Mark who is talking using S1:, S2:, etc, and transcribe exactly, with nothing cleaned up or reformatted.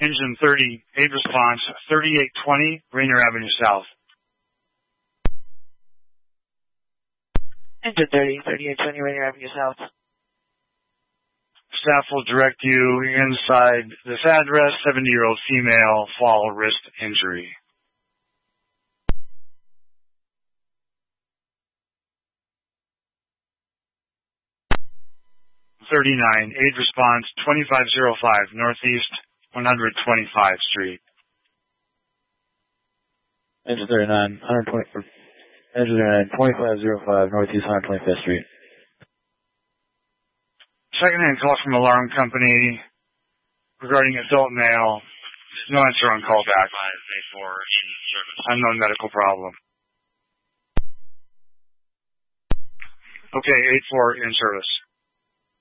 S1: Engine thirty, aid response, thirty-eight twenty, Rainier Avenue South.
S2: Engine thirty, thirty-eight twenty, Rainier Avenue South.
S1: Staff will direct you inside this address, seventy-year-old female, fall, wrist injury. thirty-nine, aid response, twenty-five oh five, Northeast one hundred twenty-fifth Street.
S3: Engine thirty-nine, one twenty, Engine thirty-nine, twenty-five oh five, Northeast one hundred twenty-fifth Street.
S1: Second-hand call from alarm company regarding adult male. No answer on call back. Unknown medical problem. Okay, eight four in service.